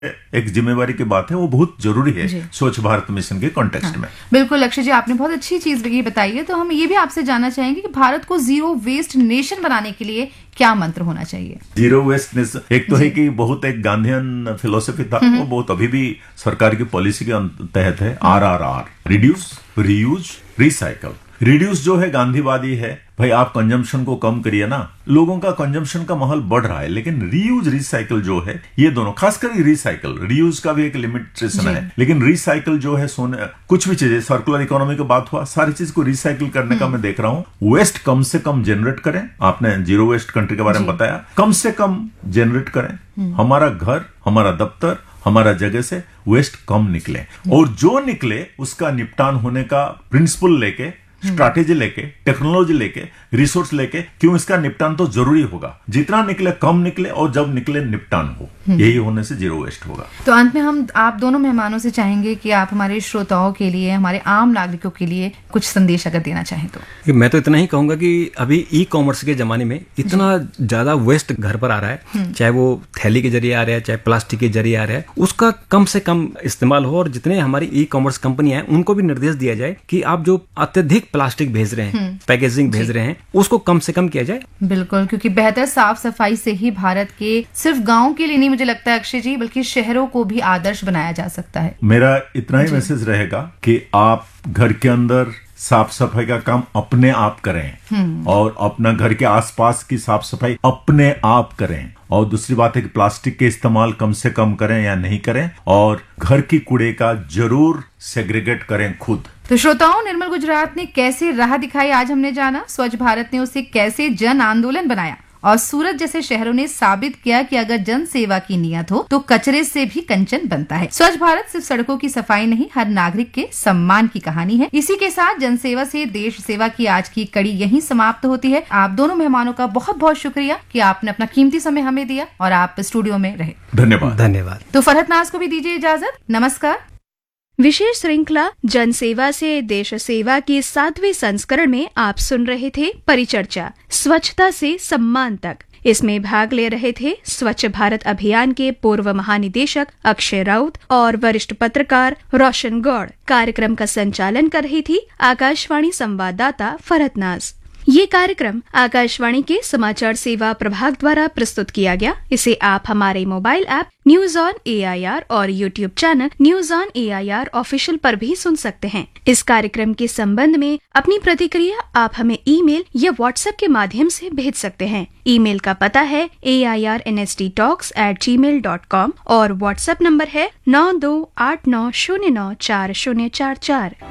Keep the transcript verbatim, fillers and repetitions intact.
एक जिम्मेवारी की बात है, वो बहुत जरूरी है स्वच्छ भारत मिशन के कॉन्टेक्स्ट हाँ। में। बिल्कुल अक्षय जी, आपने बहुत अच्छी चीज ये बताई है। तो हम ये भी आपसे जानना चाहेंगे कि भारत को जीरो वेस्ट नेशन बनाने के लिए क्या मंत्र होना चाहिए? जीरो वेस्ट नेशन एक तो है कि बहुत एक गांधीयन फिलोसफी था, वो बहुत अभी भी सरकार की पॉलिसी के तहत है, are are are, reduce, reuse, recycle. Reduce जो है गांधीवादी है, भाई आप कंजम्पशन को कम करिए ना, लोगों का कंजम्पशन का माहौल बढ़ रहा है। लेकिन रीयूज रिसाइकल जो है, ये दोनों, खासकर रिसाइकल, रियूज का भी एक लिमिटेशन है, लेकिन रिसाइकल जो है, सोने कुछ भी चीजें, सर्कुलर इकोनॉमी की बात हुआ, सारी चीज को रिसाइकिल करने का मैं देख रहा हूँ। वेस्ट कम से कम जनरेट करें, आपने जीरो वेस्ट कंट्री के बारे में बताया, कम से कम जनरेट करें। हमारा घर, हमारा दफ्तर, हमारा जगह से वेस्ट कम निकले, और जो निकले उसका निपटान होने का प्रिंसिपल लेके, स्ट्रैटेजी लेके, टेक्नोलॉजी लेके, रिसोर्स लेके, क्यों इसका निपटान तो जरूरी होगा। जितना निकले कम निकले, और जब निकले निपटान हो, यही होने से जीरो वेस्ट होगा। तो अंत में हम आप दोनों मेहमानों से चाहेंगे कि आप हमारे श्रोताओं के लिए, हमारे आम नागरिकों के लिए कुछ संदेश अगर देना चाहें तो। मैं तो इतना ही कहूंगा कि अभी ई कॉमर्स के जमाने में इतना ज्यादा वेस्ट घर पर आ रहा है, चाहे वो थैली के जरिए आ रहा है, चाहे प्लास्टिक के जरिए आ रहा है, उसका कम से कम इस्तेमाल हो। और जितने हमारी ई कॉमर्स कंपनी है, उनको भी निर्देश दिया जाए कि आप जो अत्यधिक प्लास्टिक भेज रहे हैं, पैकेजिंग भेज रहे हैं, उसको कम से कम किया जाए। बिल्कुल, क्योंकि बेहतर साफ सफाई से ही भारत के सिर्फ गांव के लिए नहीं, मुझे लगता है अक्षय जी, बल्कि शहरों को भी आदर्श बनाया जा सकता है। मेरा इतना ही मैसेज रहेगा कि आप घर के अंदर साफ सफाई का काम अपने आप करें, और अपना घर के आसपास की साफ सफाई अपने आप करें। और दूसरी बात है कि प्लास्टिक के इस्तेमाल कम से कम करें या नहीं करें, और घर की कूड़े का जरूर सेग्रीगेट करें खुद। तो श्रोताओं, निर्मल गुजरात ने कैसे राह दिखाई आज हमने जाना, स्वच्छ भारत ने उसे कैसे जन आंदोलन बनाया, और सूरत जैसे शहरों ने साबित किया कि अगर जन सेवा की नियत हो तो कचरे से भी कंचन बनता है। स्वच्छ भारत सिर्फ सड़कों की सफाई नहीं, हर नागरिक के सम्मान की कहानी है। इसी के साथ जन सेवा से देश सेवा की आज की कड़ी यहीं समाप्त होती है। आप दोनों मेहमानों का बहुत बहुत शुक्रिया कि आपने अपना कीमती समय हमें दिया और आप स्टूडियो में रहे। धन्यवाद। धन्यवाद। तो फरहत नाज को भी दीजिए इजाजत। नमस्कार। विशेष श्रृंखला जन सेवा से देश सेवा के सातवें संस्करण में आप सुन रहे थे परिचर्चा, स्वच्छता से सम्मान तक। इसमें भाग ले रहे थे स्वच्छ भारत अभियान के पूर्व महानिदेशक अक्षय राउत और वरिष्ठ पत्रकार रोशन गौड़। कार्यक्रम का संचालन कर रही थी आकाशवाणी संवाददाता फरहत नाज। ये कार्यक्रम आकाशवाणी के समाचार सेवा प्रभाग द्वारा प्रस्तुत किया गया। इसे आप हमारे mobile app news on A I R और YouTube channel news on A I R official पर भी सुन सकते हैं। इस कार्यक्रम के संबंध में अपनी प्रतिक्रिया आप हमें ईमेल या व्हाट्सएप के माध्यम से भेज सकते हैं। ईमेल का पता है ए I R N S D talks eight ji mail dot com और व्हाट्सएप नंबर है नौ दो आठ नौ शून्य नौ चार शून्य चार चार।